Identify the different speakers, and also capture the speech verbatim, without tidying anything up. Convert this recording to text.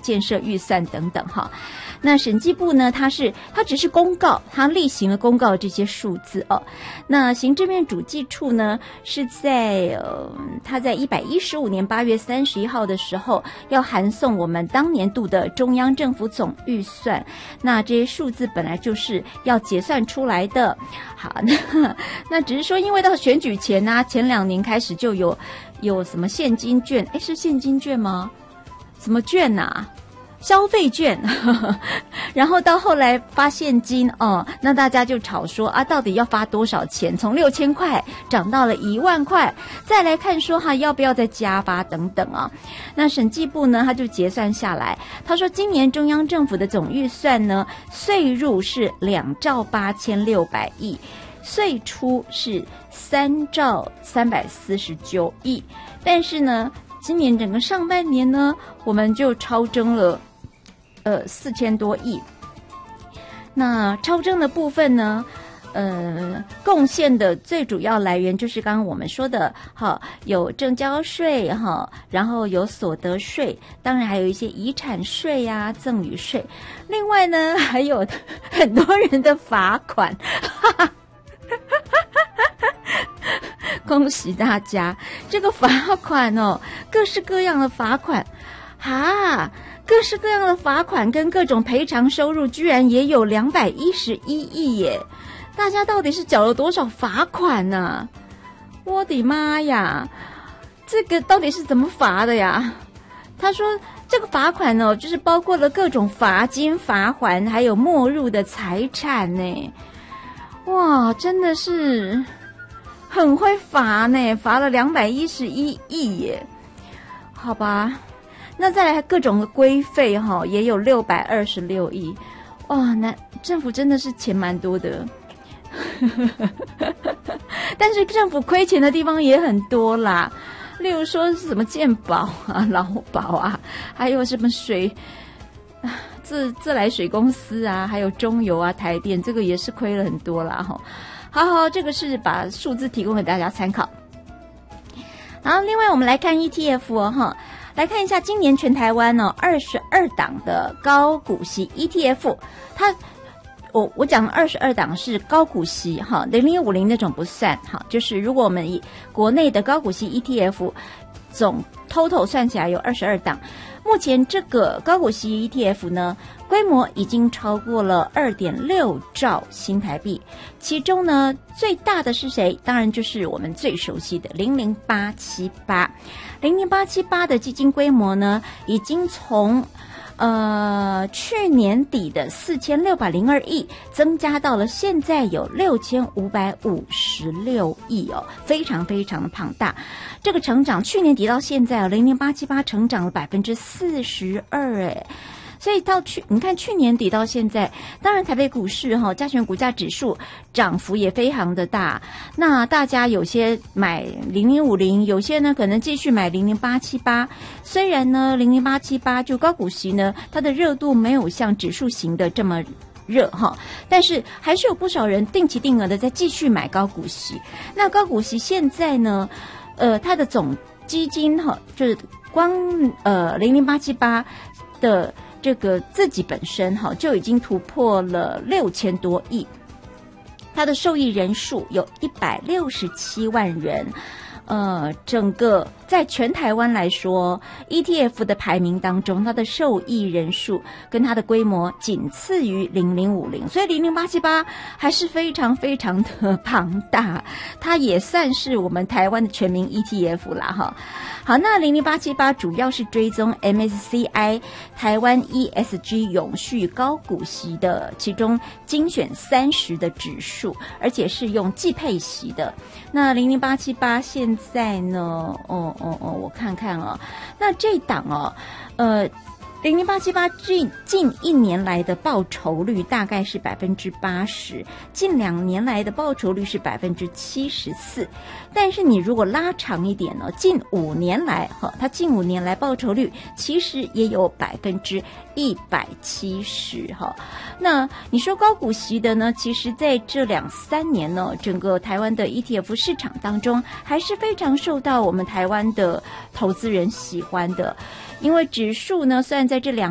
Speaker 1: 建设预算等等哈。那审计部呢，它是它只是公告，它例行的公告这些数字哦。那行政院主计处呢，是在呃，它在一百一十五年八月三十一号的时候，要函送我们当年度的中央政府总预算。那这些数字本来就是要结算出来的。好，那那只是说，因为到选举前啊，前两年开始就有有什么现金券，哎，是现金券吗？什么券啊？消费券，呵呵，然后到后来发现金哦，那大家就吵说啊，到底要发多少钱？从六千块涨到了一万块，再来看说哈，要不要再加发等等啊？那审计部呢，他就结算下来，他说今年中央政府的总预算呢，税入是两兆八千六百亿，税出是三兆三百四十九亿，但是呢，今年整个上半年呢，我们就超征了。呃，四千多亿。那超征的部分呢，呃，贡献的最主要来源就是刚刚我们说的，哈，有证交税哈，然后有所得税，当然还有一些遗产税啊、赠与税。另外呢，还有很多人的罚款，哈哈。恭喜大家，这个罚款哦，各式各样的罚款，哈。各式各样的罚款跟各种赔偿收入居然也有两百一十一亿耶！大家到底是缴了多少罚款呢、啊？我的妈呀，这个到底是怎么罚的呀？他说这个罚款哦，就是包括了各种罚金、罚锾，还有没入的财产呢。哇，真的是很会罚呢，罚了两百一十一亿耶！好吧。那再来各种的规费哈，也有六百二十六亿，哇，那政府真的是钱蛮多的，但是政府亏钱的地方也很多啦，例如说是什么健保啊、劳保啊，还有什么水自自来水公司啊，还有中油啊、台电，这个也是亏了很多啦哈。好好，这个是把数字提供给大家参考。然后另外我们来看 E T F 哦哈。来看一下今年全台湾呢、哦、二十二档的高股息 E T F， 它我我讲的二十二档是高股息哈，零零五零那种不算哈，就是如果我们以国内的高股息 E T F 总 total 算起来有二十二档，目前这个高股息 E T F 呢，规模已经超过了 二点六兆新台币，其中呢最大的是谁？当然就是我们最熟悉的零零八七八。零零八七八的基金规模呢，已经从呃去年底的四千六百零二亿增加到了现在有六千五百五十六亿哦，非常非常的庞大。这个成长，去年底到现在哦，零零八七八成长了百分之四十二，哎。所以到去你看去年底到现在，当然台北股市哈、哦、加权股价指数涨幅也非常的大。那大家有些买零零五零，有些呢可能继续买零零八七八。虽然呢零零八七八就高股息呢，它的热度没有像指数型的这么热哈，但是还是有不少人定期定额的在继续买高股息。那高股息现在呢，呃，它的总基金哈，就是光呃零零八七八的。这个自己本身哈就已经突破了六千多亿，它的受益人数有一百六十七万人，呃，整个在全台湾来说 E T F 的排名当中，它的受益人数跟它的规模仅次于零零五零，所以零零八七八还是非常非常的庞大，它也算是我们台湾的全民 E T F 啦哈。好，那零零八七八主要是追踪 M S C I 台湾 E S G 永续高股息的其中精选三十的指数，而且是用季配息的。那零零八七八现在呢，哦哦哦，我看看啊、哦，那这档哦，呃。零零八七八近近一年来的报酬率大概是百分之八十，近两年来的报酬率是百分之七十四。但是你如果拉长一点呢，近五年来哈，它近五年来报酬率其实也有百分之一百七十哈。那你说高股息的呢？其实在这两三年呢，整个台湾的 E T F 市场当中，还是非常受到我们台湾的投资人喜欢的。因为指数呢，虽然在这两